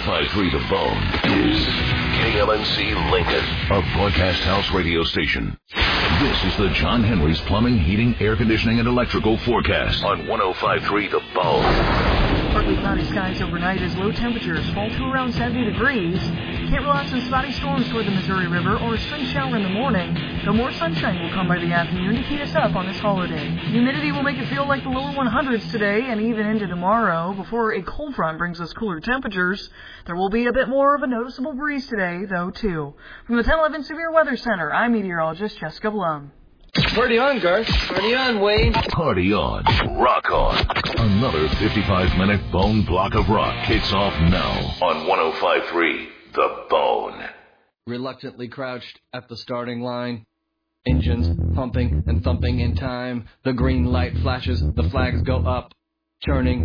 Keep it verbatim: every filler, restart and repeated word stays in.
five point three The Bone is K L N C Lincoln, a broadcast house radio station. This is the John Henry's Plumbing, Heating, Air Conditioning, and Electrical forecast on one oh five point three The Bone. Partly cloudy skies overnight as low temperatures fall to around seventy degrees. Can't rely on some spotty storms toward the Missouri River or a spring shower in the morning, though more sunshine will come by the afternoon to heat us up on this holiday. Humidity will make it feel like the lower one hundreds today and even into tomorrow. Before a cold front brings us cooler temperatures, there will be a bit more of a noticeable breeze today, though, too. From the ten eleven Severe Weather Center, I'm meteorologist Jessica Blum. Party on, Garth. Party on, Wayne. Party on. Rock on. Another fifty-five minute Bone block of rock kicks off now on one oh five point three The Bone. Reluctantly crouched at the starting line. Engines pumping and thumping in time. The green light flashes. The flags go up. Churning.